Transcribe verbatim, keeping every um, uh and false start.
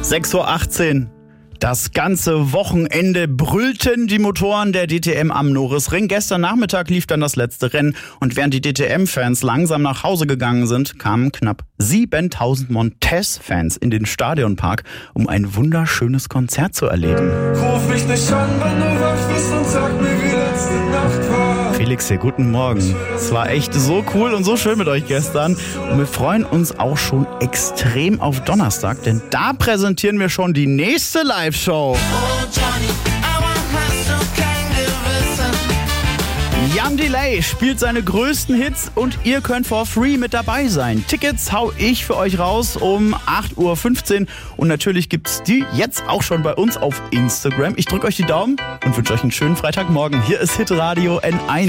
sechs Uhr achtzehn. Das ganze Wochenende brüllten die Motoren der D T M am Norrisring. Gestern Nachmittag lief dann das letzte Rennen und während die D T M-Fans langsam nach Hause gegangen sind, kamen knapp siebentausend Montez-Fans in den Stadionpark, um ein wunderschönes Konzert zu erleben. Ruf mich nicht an, wenn du wach bist und sag mir, wie letzte Nacht war. Felix hier, guten Morgen. Es war echt so cool und so schön mit euch gestern. Und wir freuen uns auch schon extrem auf Donnerstag, denn da präsentieren wir schon die nächste Live-Show. Jan Delay spielt seine größten Hits und ihr könnt for free mit dabei sein. Tickets hau ich für euch raus um acht Uhr fünfzehn und natürlich gibt's die jetzt auch schon bei uns auf Instagram. Ich drücke euch die Daumen und wünsche euch einen schönen Freitagmorgen. Hier ist Hitradio N eins.